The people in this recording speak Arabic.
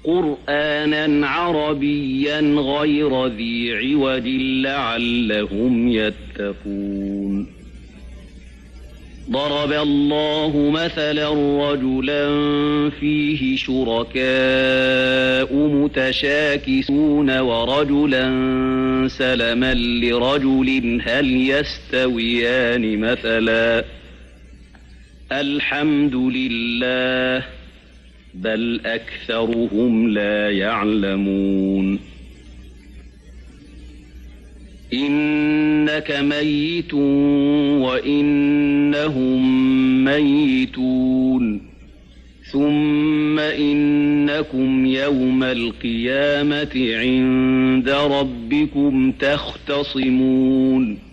قرآنا عربيا غير ذي عوج لعلهم يتقون ضرب الله مثلا رجلا فيه شركاء متشاكسون ورجلا سلما لرجل هل يستويان مثلا الحمد لله بل أكثرهم لا يعلمون إنك ميت وإنهم ميتون ثم إنكم يوم القيامة عند ربكم تختصمون